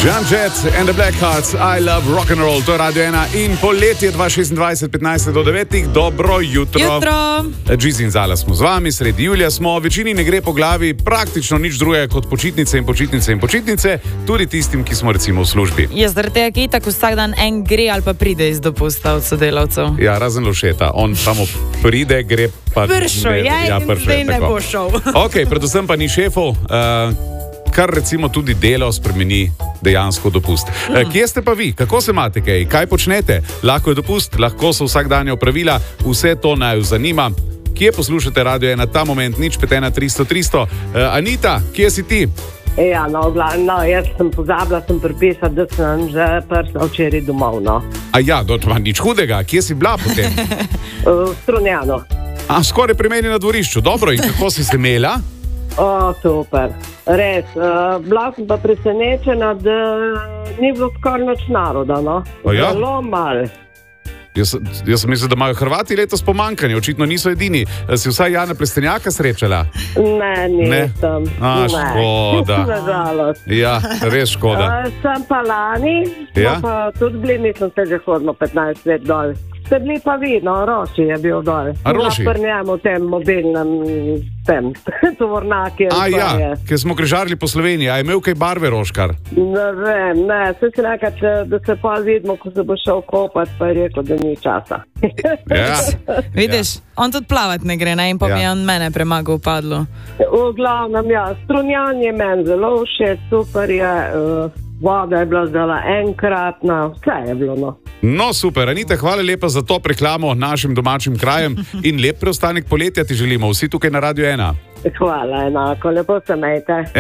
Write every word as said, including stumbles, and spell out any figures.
John Jett and the Blackhearts, I love rock and roll, to je Radio ena in poletje dva tisoč šestindvajset, petnajst do devetih, dobro jutro. Jutro. Džiz in Zala smo z vami, sredi julija smo, večini ne gre po glavi praktično nič drugega kot počitnice in počitnice in počitnice, tudi tistim, ki smo recimo v službi. Je zaradi tega, ki tako vsak dan en gre ali pa pride iz dopusta od sodelavcev. Ja, razen Lošeta, on samo pride, gre pa... Pršo, ne, ja, ja in pršo, zdaj ne tako. bo šel. Ok, predvsem pa ni šefov, uh, kar recimo tudi delo spremeni dejansko dopust. Hmm. Kje ste pa vi? Kako se imate kaj? Kaj počnete? Lahko je dopust, lahko so vsakdanja opravila, vse to naj jo zanima. Kje poslušate Radio ena ta moment? Nič pet ena tristo tristo. Uh, Anita, kje si ti? Ja, no, no, jaz sem pozabila, sem pripisala, da sem že prišla včeraj domov. No. A ja, do tega nič hudega. Kje si bila potem? V Strunjanu. A, skoraj pri meni na dvorišču. Dobro, in kako si se imela? O, super. Res. Uh, bila sem pa presenečena, da ni bilo skoraj nič naroda. No. Ja? Zelo malo. Jaz, jaz sem mislil, da imajo Hrvati letos pomankanje, očitno niso edini. Si vsaj Jana Plestenjaka srečala? Ne, nisem. A, škoda. Nažalost. Ja, res škoda. Uh, sem pa lani, Ja? pa tudi bili, mislim, se že hodimo petnajst let dol. Ste bili pa vi, no, Roši je bil dol. A, Roši? Pri njemu v tem mobilnem, tem, tovornaki. A ja, ker smo križarili po Sloveniji. A je imel kaj barve Roškar? Ne vem, ne, se si nekaj, da se pa vidimo, ko se bo šel kopati, pa je rekel, da ni časa. Ja. Vidiš, ja. On tudi plavat ne gre, ne? In pa Ja. mi je on mene premagal v padlu. V glavnem, ja, Strunjan je meni zelo všeč, super je, uh, voda je bila zdala enkratna, vse je bilo, no. No, super. Anita, hvala lepa za to reklamo našim domačim krajem in lep preostanek poletja ti želimo vsi tukaj na Radio ena. Hvala, enako, lepo se imejte.